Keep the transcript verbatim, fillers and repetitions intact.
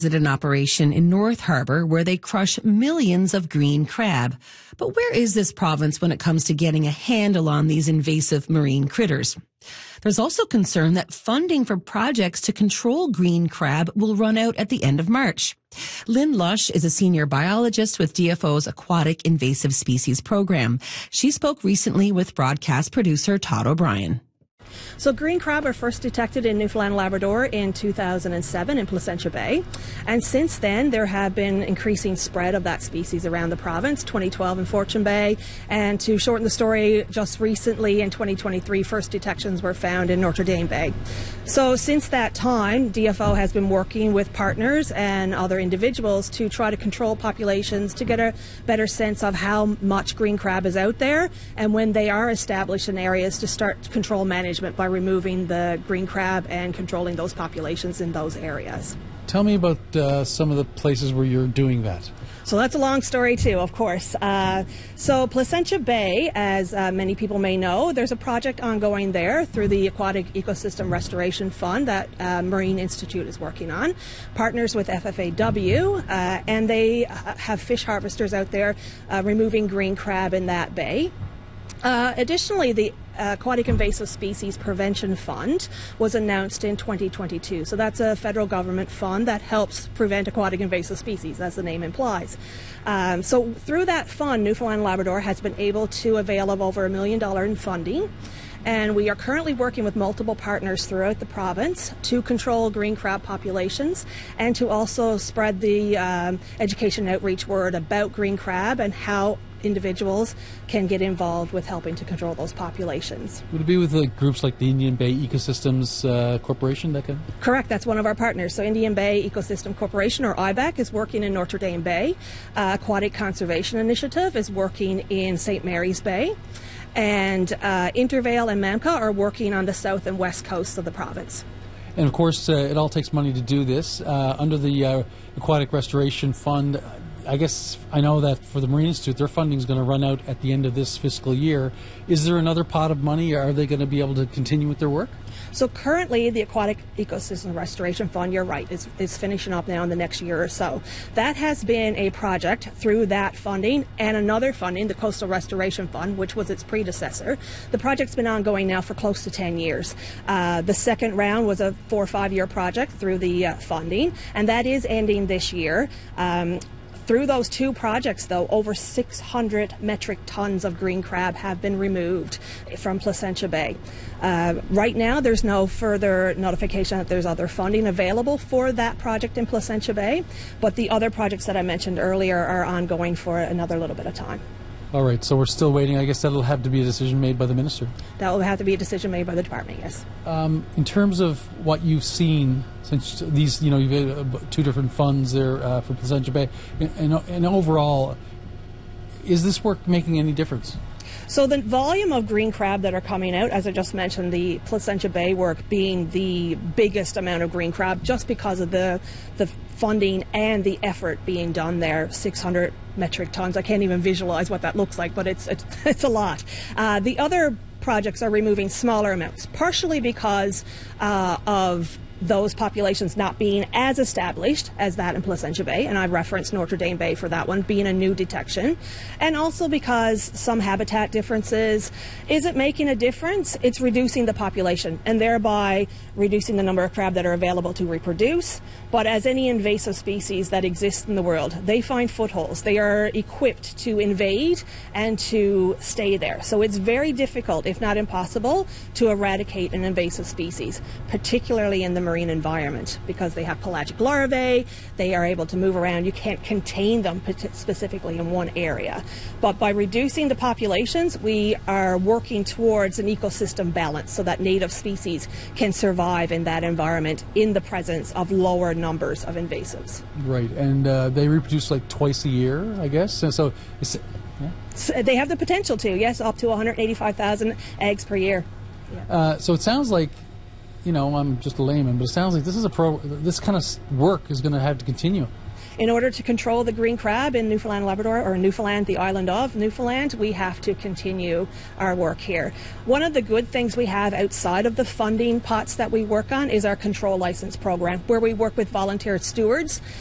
An operation in North Harbour where they crush millions of green crab. But where is this province when it comes to getting a handle on these invasive marine critters? There's also concern that funding for projects to control green crab will run out at the end of March. Lynn Lush is a senior biologist with D F O's Aquatic Invasive Species Program. She spoke recently with broadcast producer Todd O'Brien. So green crab are first detected in Newfoundland and Labrador in two thousand seven in Placentia Bay, and since then there have been increasing spread of that species around the province, twenty twelve in Fortune Bay, and to shorten the story, just recently in twenty twenty-three first detections were found in Notre Dame Bay. So since that time, D F O has been working with partners and other individuals to try to control populations to get a better sense of how much green crab is out there, and when they are established in areas to start control management by removing the green crab and controlling those populations in those areas. Tell me about uh, some of the places where you're doing that. So that's a long story too, of course. Uh, so Placentia Bay, as uh, many people may know, there's a project ongoing there through the Aquatic Ecosystem Restoration Fund that uh, Marine Institute is working on, partners with F F A W, uh, and they have fish harvesters out there uh, removing green crab in that bay. Uh, additionally, the Aquatic Invasive Species Prevention Fund was announced in twenty twenty-two. So that's a federal government fund that helps prevent aquatic invasive species, as the name implies. Um, so through that fund, Newfoundland and Labrador has been able to avail of over a million dollars in funding. And we are currently working with multiple partners throughout the province to control green crab populations and to also spread the um, education outreach word about green crab and how individuals can get involved with helping to control those populations. Would it be with like, groups like the Indian Bay Ecosystems uh, Corporation that can? Correct, that's one of our partners. So Indian Bay Ecosystem Corporation, or I B A C, is working in Notre Dame Bay. Uh, Aquatic Conservation Initiative is working in Saint Mary's Bay. And uh, Intervale and MAMCA are working on the south and west coasts of the province. And of course, uh, it all takes money to do this. Uh, under the uh, Aquatic Restoration Fund, I guess I know that for the Marine Institute, their funding is going to run out at the end of this fiscal year. Is there another pot of money? Are they going to be able to continue with their work? So currently, the Aquatic Ecosystem Restoration Fund, you're right, is, is finishing up now in the next year or so. That has been a project through that funding and another funding, the Coastal Restoration Fund, which was its predecessor. The project's been ongoing now for close to ten years. Uh, the second round was a four or five year project through the uh, funding, and that is ending this year. Um, Through those two projects, though, over six hundred metric tons of green crab have been removed from Placentia Bay. Uh, right now, there's no further notification that there's other funding available for that project in Placentia Bay, but the other projects that I mentioned earlier are ongoing for another little bit of time. All right, so we're still waiting. I guess that'll have to be a decision made by the minister. That will have to be a decision made by the department, yes. Um, in terms of what you've seen since these, you know, you've had two different funds there uh, for Placentia Bay, and, and overall, is this work making any difference? So the volume of green crab that are coming out, as I just mentioned, the Placentia Bay work being the biggest amount of green crab just because of the the funding and the effort being done there, six hundred metric tons. I can't even visualize what that looks like, but it's it's, it's a lot. Uh, the other projects are removing smaller amounts, partially because uh, of those populations not being as established as that in Placentia Bay, and I referenced Notre Dame Bay for that one being a new detection, and also because some habitat differences. Is it making a difference? It's reducing the population and thereby reducing the number of crab that are available to reproduce. But as any invasive species that exists in the world, they find footholds. They are equipped to invade and to stay there. So it's very difficult, if not impossible, to eradicate an invasive species, particularly in the marine environment, because they have pelagic larvae, they are able to move around. You can't contain them specifically in one area. But by reducing the populations, we are working towards an ecosystem balance so that native species can survive in that environment in the presence of lower numbers of invasives. Right, and uh, they reproduce like twice a year, I guess. And so, it's, yeah. So they have the potential to, yes, up to one hundred eighty-five thousand eggs per year. Yeah. Uh, so it sounds like, you know, I'm just a layman, but it sounds like this is a pro. This kind of work is going to have to continue. in order to control the green crab in Newfoundland, Labrador, or Newfoundland, the island of Newfoundland, we have to continue our work here. One of the good things we have outside of the funding pots that we work on is our control license program, where we work with volunteer stewards